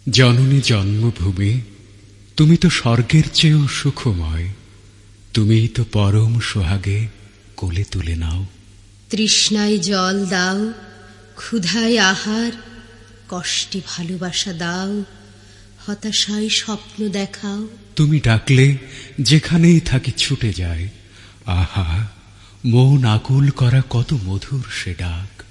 জননী জন্মভূমি, তুমি তো স্বর্গের চেয়েও সুখময়, তুমিই তো পরম সোহাগে কোলে তুলে নাও। তৃষ্ণায় জল দাও, ক্ষুধায় আহার, কষ্টে ভালোবাসা দাও, হতাশায় স্বপ্ন দেখাও। তুমি ডাকলে যেখানেই থাকি ছুটে যায়, আহা মন আকুল করা কত মধুর সে ডাক।